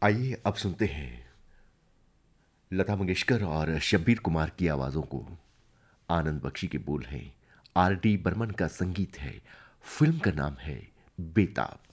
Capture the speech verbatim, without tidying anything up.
आइए अब सुनते हैं लता मंगेशकर और शब्बीर कुमार की आवाज़ों को। आनंद बख्शी के बोल हैं, आर डी बर्मन का संगीत है। फिल्म का नाम है बेताब।